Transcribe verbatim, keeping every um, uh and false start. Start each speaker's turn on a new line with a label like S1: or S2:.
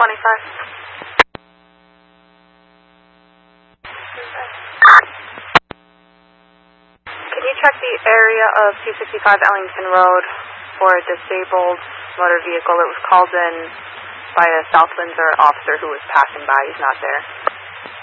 S1: twenty-five. Can you check the area of two sixty-five Ellington Road for a disabled motor vehicle that was called in by a South Windsor officer who was passing by? He's not there.